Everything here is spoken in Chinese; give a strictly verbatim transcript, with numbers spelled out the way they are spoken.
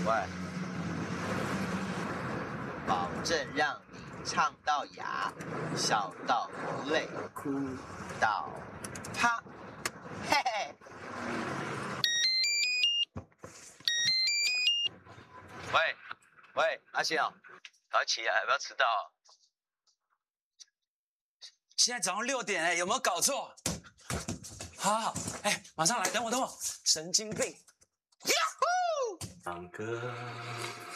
喂，保证让你唱到哑，笑到流泪，哭到啪，嘿嘿。喂喂，阿信哦，赶快起来，不要迟到。 现在早上六点哎，有没有搞错？好好好，哎，马上来，等我等我，神经病。 唱歌